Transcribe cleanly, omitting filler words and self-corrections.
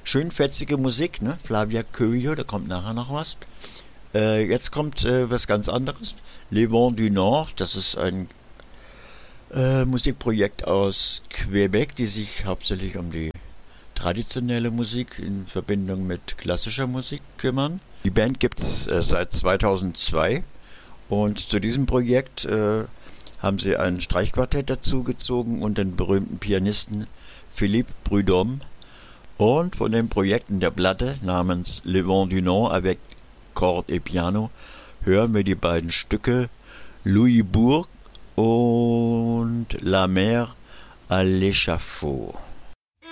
Schön fetzige Musik, ne? Flavia Coelho, da kommt nachher noch was. Jetzt kommt was ganz anderes. Les Vents du Nord, das ist ein Musikprojekt aus Quebec, die sich hauptsächlich um die traditionelle Musik in Verbindung mit klassischer Musik kümmern. Die Band gibt's seit 2002 und zu diesem Projekt haben sie ein Streichquartett dazugezogen und den berühmten Pianisten Philippe Prudhomme. Und von den Projekten der Platte namens Le Vent du Nord avec Cordes et Piano hören wir die beiden Stücke Louisbourg und La Mer à l'échafaud.